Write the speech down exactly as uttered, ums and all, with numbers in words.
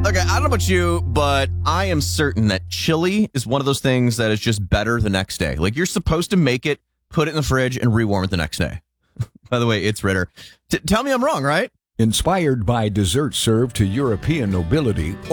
Okay, I don't know about you, but I am certain that chili is one of those things that is just better the next day. Like, you're supposed to make it, put it in the fridge, and rewarm it the next day. By the way, it's Ritter. T- tell me I'm wrong, right? Inspired by desserts served to European nobility,